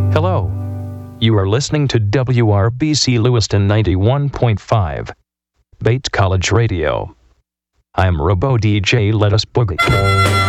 Hello. You are listening to WRBC Lewiston 91.5, Bates College Radio. I'm Robo DJ Let Us Boogie.